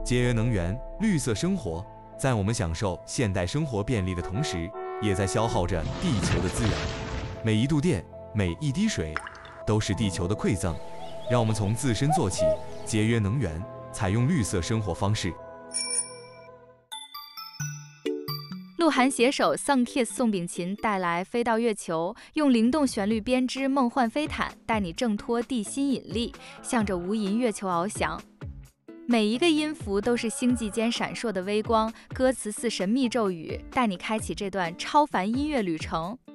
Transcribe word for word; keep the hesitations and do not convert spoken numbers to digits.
节约能源，绿色生活，在我们享受现代生活便利的同时，也在消耗着地球的资源。每一度电，每一滴水，都是地球的馈赠。让我们从自身做起，节约能源，采用绿色生活方式。 鹿晗携手 Sunkiss 宋秉勤带来《飞到月球》，用灵动旋律编织梦幻飞毯，带你挣脱地心引力，向着无垠月球翱翔。每一个音符都是星际间闪烁的微光，歌词似神秘咒语，带你开启这段超凡音乐旅程。